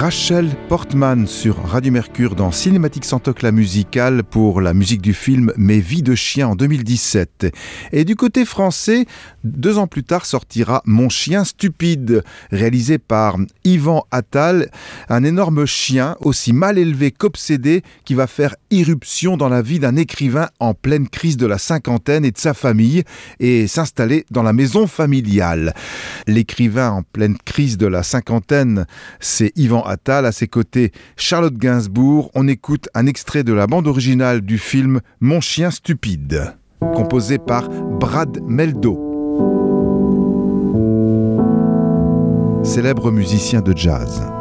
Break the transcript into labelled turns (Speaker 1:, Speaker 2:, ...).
Speaker 1: Rachel Portman sur Radio Mercure dans Cinématique Santoc la musicale pour la musique du film Mes vies de chien en 2017. Et du côté français, 2 ans plus tard sortira Mon chien stupide, réalisé par Yvan Attal, un énorme chien aussi mal élevé qu'obsédé qui va faire irruption dans la vie d'un écrivain en pleine crise de la cinquantaine et de sa famille et s'installer dans la maison familiale. L'écrivain en pleine crise de la cinquantaine, c'est Yvan Attal, à ses côtés Charlotte Gainsbourg. On écoute un extrait de la bande originale du film Mon chien stupide, composé par Brad Mehldau, célèbre musicien de jazz.